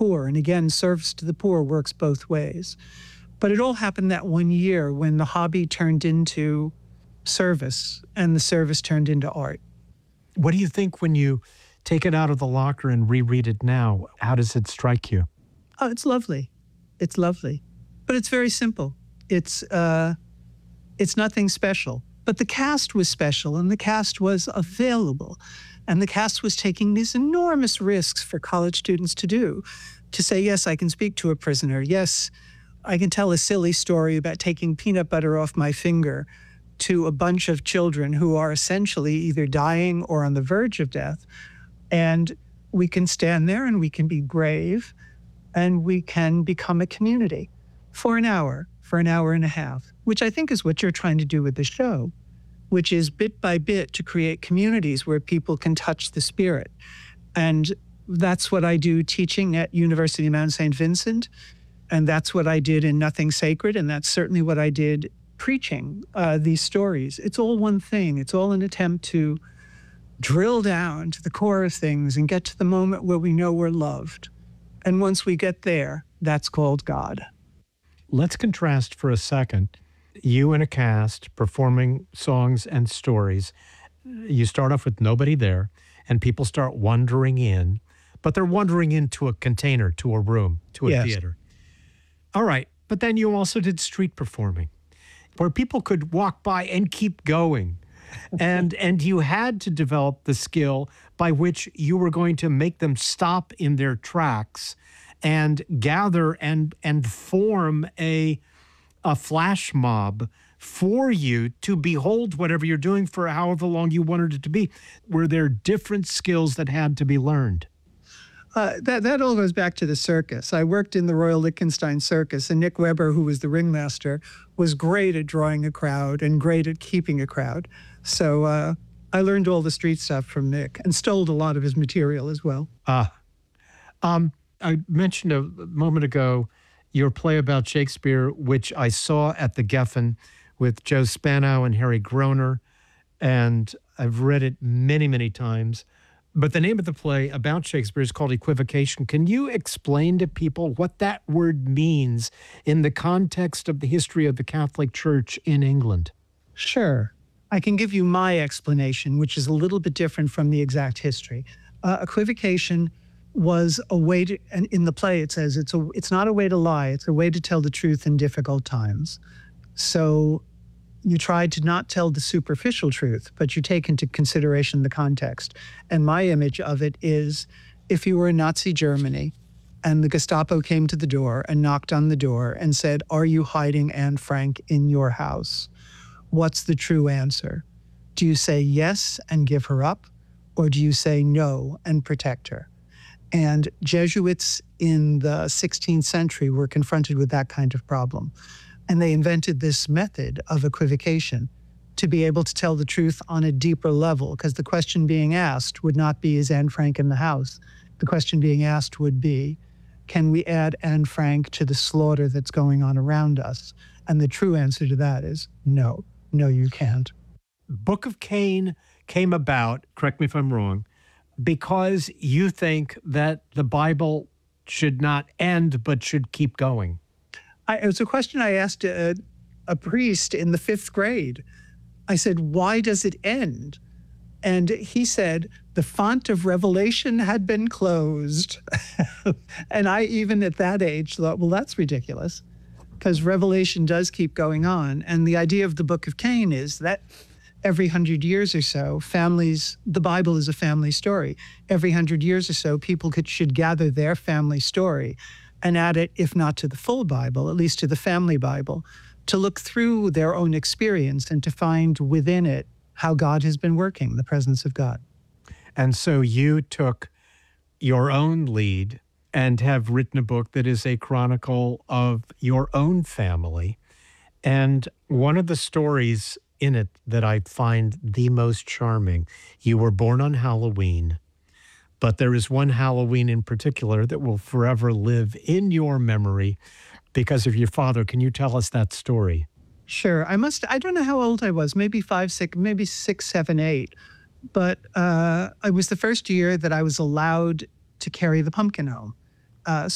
poor. And again, service to the poor works both ways. But it all happened that one year when the hobby turned into service and the service turned into art. What do you think when you take it out of the locker and reread it now? How does it strike you? Oh, it's lovely. It's lovely. But it's very simple. It's nothing special. But the cast was special, and the cast was available. And the cast was taking these enormous risks for college students to do. To say, yes, I can speak to a prisoner. Yes, I can tell a silly story about taking peanut butter off my finger to a bunch of children who are essentially either dying or on the verge of death. And we can stand there and we can be brave and we can become a community for an hour and a half, which I think is what you're trying to do with the show, which is bit by bit to create communities where people can touch the spirit. And that's what I do teaching at University of Mount St. Vincent. And that's what I did in Nothing Sacred. And that's certainly what I did preaching these stories. It's all one thing. It's all an attempt to drill down to the core of things and get to the moment where we know we're loved. And once we get there, that's called God. Let's contrast for a second. You and a cast performing songs and stories. You start off with nobody there, and people start wandering in, but they're wandering into a container, to a room, to a theater. All right, but then you also did street performing, where people could walk by and keep going. And you had to develop the skill by which you were going to make them stop in their tracks and gather and form a flash mob for you to behold whatever you're doing for however long you wanted it to be. Were there different skills that had to be learned? That all goes back to the circus. I worked in the Royal Lichtenstein Circus, and Nick Weber, who was the ringmaster, was great at drawing a crowd and great at keeping a crowd. So I learned all the street stuff from Nick and stole a lot of his material as well. I mentioned a moment ago your play about Shakespeare, which I saw at the Geffen with Joe Spano and Harry Groner, and I've read it many, many times. But the name of the play about Shakespeare is called Equivocation. Can you explain to people what that word means in the context of the history of the Catholic Church in England? Sure. I can give you my explanation, which is a little bit different from the exact history. Equivocation was a way to, and in the play it says it's not a way to lie, it's a way to tell the truth in difficult times. So you try to not tell the superficial truth, but you take into consideration the context. And my image of it is if you were in Nazi Germany and the Gestapo came to the door and knocked on the door and said, "Are you hiding Anne Frank in your house?" What's the true answer? Do you say yes and give her up? Or do you say no and protect her? And Jesuits in the 16th century were confronted with that kind of problem. And they invented this method of equivocation to be able to tell the truth on a deeper level, because the question being asked would not be, is Anne Frank in the house? The question being asked would be, can we add Anne Frank to the slaughter that's going on around us? And the true answer to that is no. No, you can't. Book of Cain came about, correct me if I'm wrong, because you think that the Bible should not end but should keep going. It was a question I asked a priest in the 5th grade. I said, why does it end? And he said, the font of Revelation had been closed. And I, even at that age, thought, well, that's ridiculous, because Revelation does keep going on. And the idea of the Book of Cain is that every 100 years or so, the Bible is a family story. Every 100 years or so, people should gather their family story and add it, if not to the full Bible, at least to the family Bible, to look through their own experience and to find within it how God has been working, the presence of God. And so you took your own lead and have written a book that is a chronicle of your own family. And one of the stories in it that I find the most charming, you were born on Halloween, but there is one Halloween in particular that will forever live in your memory because of your father. Can you tell us that story? Sure. I don't know how old I was, maybe 5, 6, maybe 6, 7, 8. But it was the first year that I was allowed to carry the pumpkin home.